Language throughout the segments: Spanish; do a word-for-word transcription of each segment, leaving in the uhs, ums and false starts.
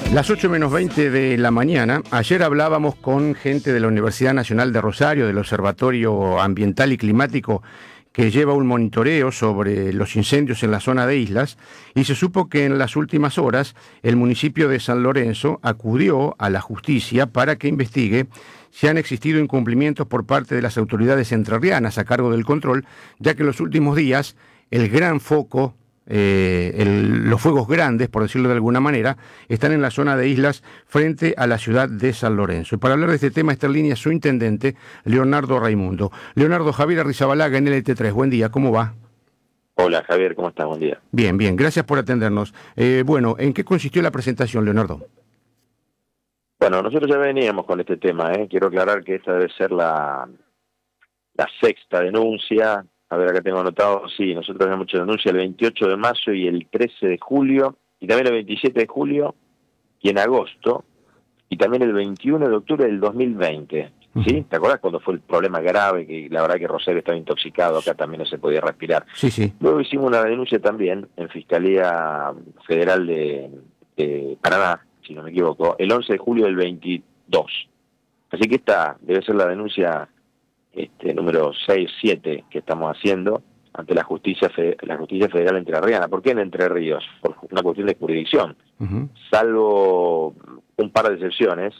Las ocho menos veinte de la mañana. Ayer hablábamos con gente de la Universidad Nacional de Rosario, del Observatorio Ambiental y Climático, que lleva un monitoreo sobre los incendios en la zona de Islas, y se supo que en las últimas horas el municipio de San Lorenzo acudió a la justicia para que investigue si han existido incumplimientos por parte de las autoridades entrerrianas a cargo del control, ya que en los últimos días el gran foco, Eh, el, los fuegos grandes, por decirlo de alguna manera, están en la zona de Islas frente a la ciudad de San Lorenzo. Y para hablar de este tema está en línea su intendente, Leonardo Raimundo. Leonardo, Javier Arrizabalaga en L T tres, buen día, ¿cómo va? Hola Javier, ¿cómo estás? Buen día. Bien, bien, gracias por atendernos. Eh, bueno, ¿en qué consistió la presentación, Leonardo? Bueno, nosotros ya veníamos con este tema, ¿eh? Quiero aclarar que esta debe ser la, la sexta denuncia. A ver, acá tengo anotado, sí, nosotros habíamos hecho denuncia el veintiocho de mayo y el trece de julio, y también el veintisiete de julio, y en agosto, y también el veintiuno de octubre del dos mil veinte, ¿sí? ¿Te acordás cuando fue el problema grave, que la verdad que Rosario estaba intoxicado, acá también no se podía respirar? Sí, sí. Luego hicimos una denuncia también en Fiscalía Federal de, de Paraná, si no me equivoco, el once de julio del veintidós. Así que esta debe ser la denuncia Este, número seis, siete que estamos haciendo ante la justicia la justicia federal entrerriana. ¿Por qué en Entre Ríos? Por una cuestión de jurisdicción. Uh-huh. Salvo un par de excepciones,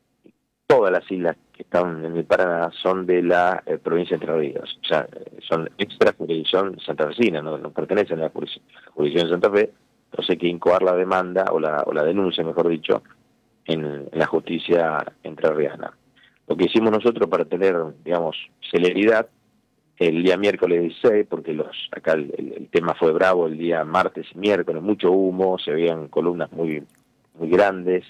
todas las islas que están en el Paraná son de la eh, provincia de Entre Ríos. O sea, son extra jurisdicción santafesina, no, no pertenecen a la jurisdicción de Santa Fe, entonces hay que incoar la demanda o la, o la denuncia, mejor dicho, en, en la justicia entrerriana. Lo que hicimos nosotros para tener, digamos, celeridad, el día miércoles dieciséis, porque los acá el, el, el tema fue bravo el día martes y miércoles, mucho humo, se veían columnas muy muy grandes,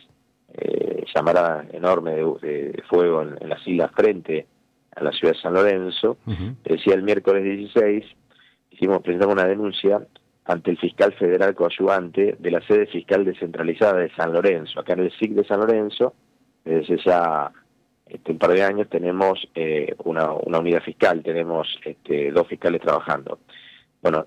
eh, llamarada enorme de, de fuego en, en las islas frente a la ciudad de San Lorenzo. Uh-huh. Decía el miércoles dieciséis, hicimos presentar una denuncia ante el fiscal federal coadyuvante de la sede fiscal descentralizada de San Lorenzo, acá en el S I C de San Lorenzo, desde ya Este, un par de años tenemos eh, una, una unidad fiscal, tenemos este, dos fiscales trabajando. Bueno,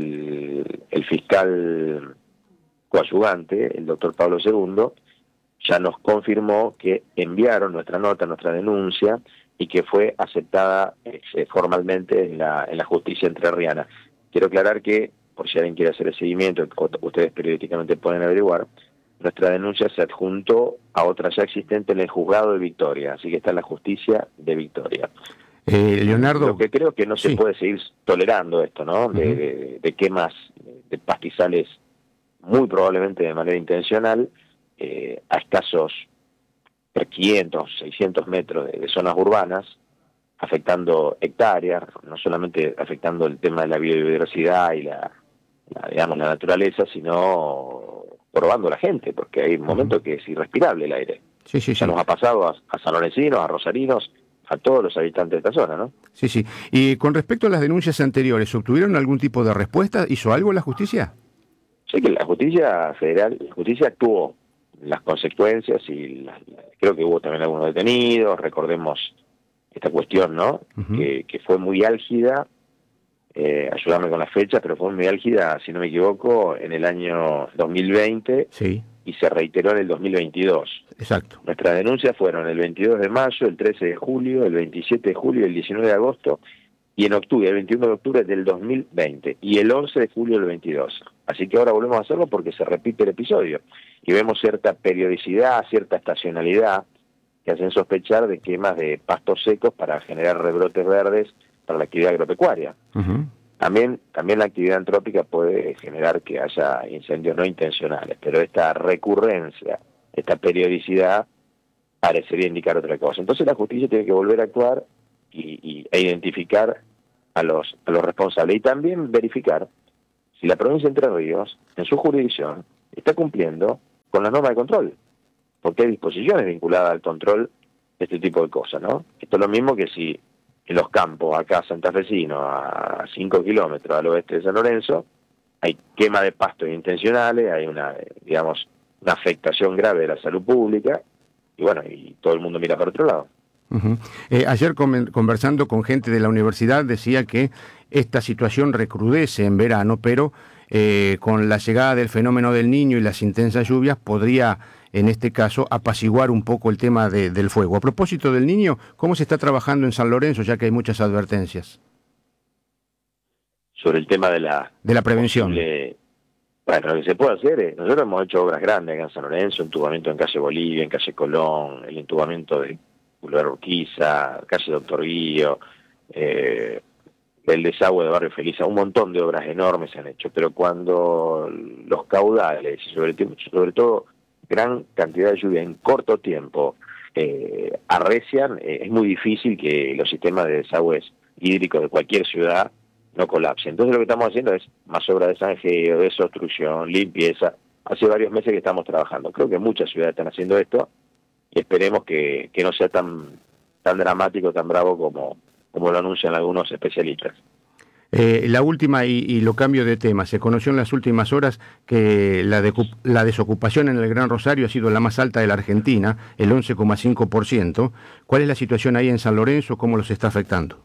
el, el fiscal coadyuvante, el doctor Pablo Segundo, ya nos confirmó que enviaron nuestra nota, nuestra denuncia, y que fue aceptada eh, formalmente en la, en la justicia entrerriana. Quiero aclarar que, por si alguien quiere hacer el seguimiento, o ustedes periódicamente pueden averiguar, nuestra denuncia se adjuntó a otra ya existente en el juzgado de Victoria, así que está en la justicia de Victoria. Eh, Leonardo. Lo que creo que no se sí. puede seguir tolerando esto, ¿no? De, uh-huh. de, de quemas de pastizales muy probablemente de manera intencional, eh, a escasos quinientos, seiscientos metros de, de zonas urbanas, afectando hectáreas, no solamente afectando el tema de la biodiversidad y la, la digamos, la naturaleza, sino probando a la gente, porque hay un momento que es irrespirable el aire. Sí, sí, ya sí. nos ha pasado a, a sanlorencinos, a rosarinos, a todos los habitantes de esta zona, ¿no? Sí, sí. Y con respecto a las denuncias anteriores, ¿obtuvieron algún tipo de respuesta? ¿Hizo algo la justicia? Sí, que la justicia federal, la justicia actuó las consecuencias y la, la, creo que hubo también algunos detenidos, recordemos esta cuestión, ¿no? Uh-huh. Que, que fue muy álgida. Eh, ayudarme con las fechas, pero fue muy álgida, si no me equivoco, en el año dos mil veinte, sí. Y se reiteró en el dos mil veintidós. Exacto. Nuestras denuncias fueron el veintidós de mayo, el trece de julio, el veintisiete de julio, el diecinueve de agosto, y en octubre, el veintiuno de octubre del dos mil veinte, y el once de julio del veintidós. Así que ahora volvemos a hacerlo porque se repite el episodio, y vemos cierta periodicidad, cierta estacionalidad, que hacen sospechar de quemas de pastos secos para generar rebrotes verdes para la actividad agropecuaria. Uh-huh. También, también la actividad antrópica puede generar que haya incendios no intencionales, pero esta recurrencia, esta periodicidad, parecería indicar otra cosa. Entonces la justicia tiene que volver a actuar y, y, e identificar a los, a los responsables, y también verificar si la provincia de Entre Ríos, en su jurisdicción, está cumpliendo con las normas de control, porque hay disposiciones vinculadas al control de este tipo de cosas, ¿no? Esto es lo mismo que si en los campos, acá santafesino, a cinco kilómetros al oeste de San Lorenzo, hay quema de pastos intencionales, hay una, digamos, una afectación grave de la salud pública, y bueno, y todo el mundo mira para otro lado. Uh-huh. Eh, ayer com- conversando con gente de la universidad decía que esta situación recrudece en verano, pero eh, con la llegada del fenómeno del Niño y las intensas lluvias, podría, en este caso, apaciguar un poco el tema de, del fuego. A propósito del Niño, ¿cómo se está trabajando en San Lorenzo, ya que hay muchas advertencias? Sobre el tema de la... De la prevención. Posible, bueno, lo que se puede hacer es, nosotros hemos hecho obras grandes acá en San Lorenzo, entubamiento en calle Bolivia, en calle Colón, el entubamiento de Boulevard Urquiza, calle Doctor Guío, eh, el desagüe de Barrio Feliz, un montón de obras enormes se han hecho, pero cuando los caudales, y sobre, sobre todo gran cantidad de lluvia en corto tiempo, eh, arrecian, eh, es muy difícil que los sistemas de desagües hídricos de cualquier ciudad no colapsen. Entonces lo que estamos haciendo es más obras de zanjeo, desobstrucción, limpieza. Hace varios meses que estamos trabajando. Creo que muchas ciudades están haciendo esto y esperemos que, que no sea tan, tan dramático, tan bravo como, como lo anuncian algunos especialistas. Eh, la última, y, y lo cambio de tema, se conoció en las últimas horas que la, de, la desocupación en el Gran Rosario ha sido la más alta de la Argentina, el once coma cinco por ciento. ¿Cuál es la situación ahí en San Lorenzo? ¿Cómo los está afectando?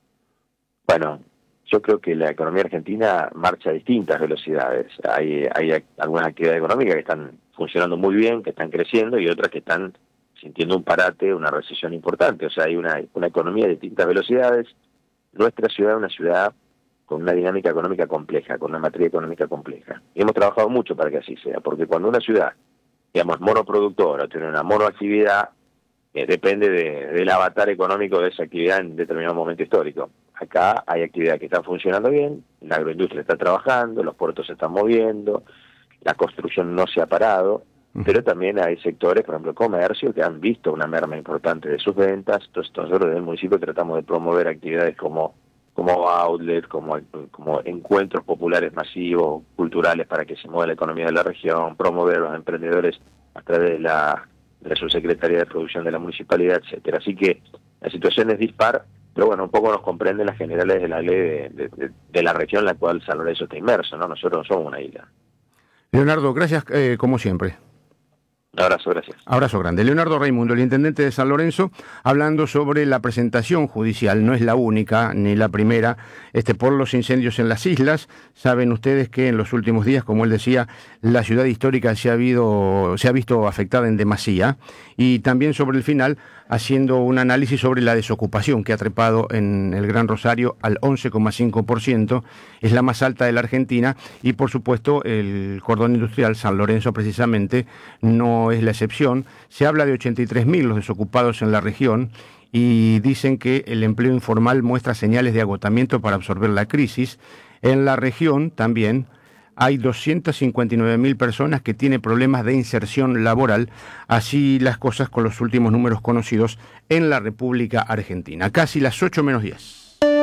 Bueno, yo creo que la economía argentina marcha a distintas velocidades. Hay, hay algunas actividades económicas que están funcionando muy bien, que están creciendo, y otras que están sintiendo un parate, una recesión importante. O sea, hay una, una economía de distintas velocidades. Nuestra ciudad es una ciudad con una dinámica económica compleja, con una materia económica compleja. Y hemos trabajado mucho para que así sea, porque cuando una ciudad, digamos, monoproductora, tiene una monoactividad, eh, depende de, del avatar económico de esa actividad en determinado momento histórico. Acá hay actividades que están funcionando bien, la agroindustria está trabajando, los puertos se están moviendo, la construcción no se ha parado, pero también hay sectores, por ejemplo, el comercio, que han visto una merma importante de sus ventas. Entonces nosotros desde el municipio tratamos de promover actividades como como outlet, como, como encuentros populares masivos, culturales, para que se mueva la economía de la región, promover a los emprendedores a través de la, de la Subsecretaría de Producción de la Municipalidad, etcétera. Así que la situación es dispar, pero bueno, un poco nos comprenden las generales de la ley de, de, de, de la región en la cual San Lorenzo está inmerso, ¿no? Nosotros no somos una isla. Leonardo, gracias eh, como siempre. Un abrazo, gracias. Abrazo grande. Leonardo Raimundo, el intendente de San Lorenzo, hablando sobre la presentación judicial. No es la única ni la primera, este, por los incendios en las islas. Saben ustedes que en los últimos días, como él decía, la ciudad histórica se ha, habido, se ha visto afectada en demasía. Y también sobre el final, haciendo un análisis sobre la desocupación que ha trepado en el Gran Rosario al once coma cinco por ciento. Es la más alta de la Argentina y, por supuesto, el cordón industrial, San Lorenzo precisamente, no es la excepción. Se habla de ochenta y tres mil los desocupados en la región y dicen que el empleo informal muestra señales de agotamiento para absorber la crisis. En la región también hay doscientas cincuenta y nueve mil personas que tienen problemas de inserción laboral. Así las cosas con los últimos números conocidos en la República Argentina. Casi las ocho menos diez.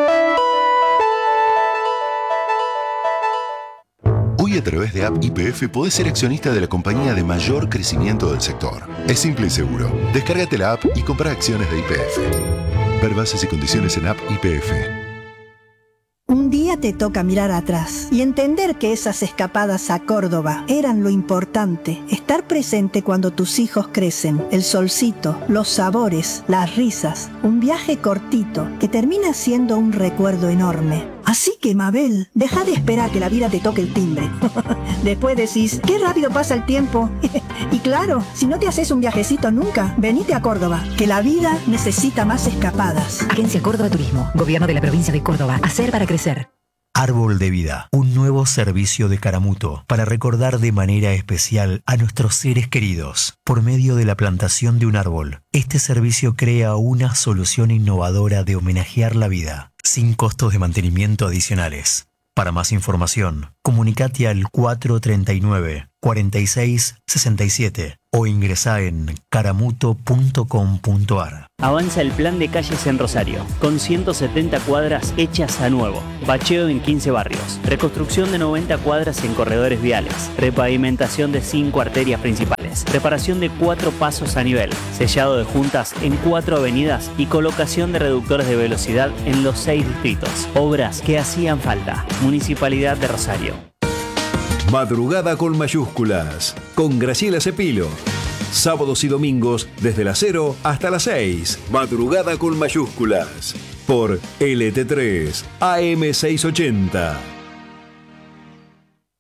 Hoy a través de App Y P F podés ser accionista de la compañía de mayor crecimiento del sector. Es simple y seguro. Descárgate la app y compra acciones de Y P F. Ver bases y condiciones en App Y P F. Un día te toca mirar atrás y entender que esas escapadas a Córdoba eran lo importante. Estar presente cuando tus hijos crecen, el solcito, los sabores, las risas. Un viaje cortito que termina siendo un recuerdo enorme. Así que, Mabel, deja de esperar que la vida te toque el timbre. Después decís, qué rápido pasa el tiempo. Y claro, si no te haces un viajecito nunca, venite a Córdoba, que la vida necesita más escapadas. Agencia Córdoba Turismo, Gobierno de la Provincia de Córdoba. Hacer para crecer. Árbol de Vida, un nuevo servicio de Caramuto para recordar de manera especial a nuestros seres queridos. Por medio de la plantación de un árbol, este servicio crea una solución innovadora de homenajear la vida, sin costos de mantenimiento adicionales. Para más información, comunicate al cuatro treinta y nueve, cuarenta y seis, sesenta y siete o ingresá en caramuto punto com punto ar. Avanza el plan de calles en Rosario, con ciento setenta cuadras hechas a nuevo, bacheo en quince barrios, reconstrucción de noventa cuadras en corredores viales, repavimentación de cinco arterias principales, reparación de cuatro pasos a nivel, sellado de juntas en cuatro avenidas y colocación de reductores de velocidad en los seis distritos. Obras que hacían falta. Municipalidad de Rosario. Madrugada con mayúsculas, con Graciela Cepilo. Sábados y domingos desde las cero hasta las seis. Madrugada con mayúsculas. Por L T tres, A M seiscientos ochenta.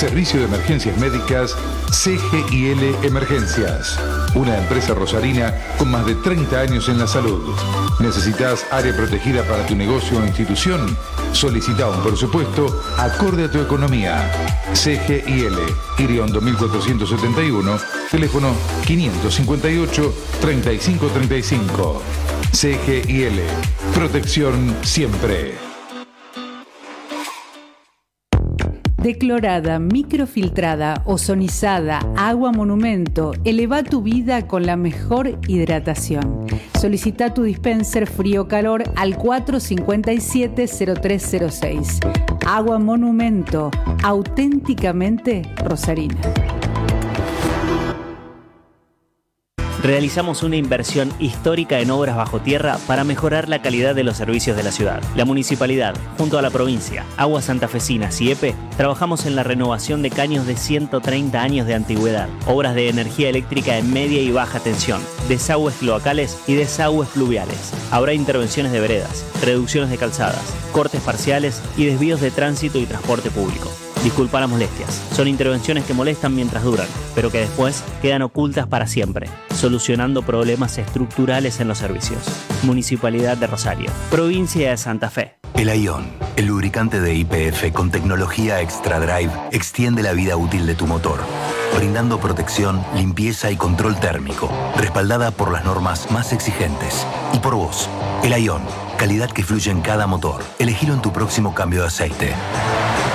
Servicio de Emergencias Médicas C G I L Emergencias. Una empresa rosarina con más de treinta años en la salud. ¿Necesitas área protegida para tu negocio o institución? Solicita un presupuesto acorde a tu economía. C G I L, Iriondo mil cuatrocientos setenta y uno, teléfono quinientos cincuenta y ocho, treinta y cinco treinta y cinco. C G I L, protección siempre. Declorada, microfiltrada, ozonizada, agua monumento, eleva tu vida con la mejor hidratación. Solicita tu dispenser frío-calor al cuatro cinco siete cero tres cero seis. Agua monumento, auténticamente rosarina. Realizamos una inversión histórica en obras bajo tierra para mejorar la calidad de los servicios de la ciudad. La municipalidad, junto a la provincia, Aguas Santafesinas y E P E, trabajamos en la renovación de caños de ciento treinta años de antigüedad, obras de energía eléctrica en media y baja tensión, desagües cloacales y desagües pluviales. Habrá intervenciones de veredas, reducciones de calzadas, cortes parciales y desvíos de tránsito y transporte público. Disculpa las molestias. Son intervenciones que molestan mientras duran, pero que después quedan ocultas para siempre, solucionando problemas estructurales en los servicios. Municipalidad de Rosario. Provincia de Santa Fe. El Aion, el lubricante de Y P F con tecnología Extra Drive, extiende la vida útil de tu motor, brindando protección, limpieza y control térmico, respaldada por las normas más exigentes. Y por vos, el Aion, calidad que fluye en cada motor. Elegilo en tu próximo cambio de aceite.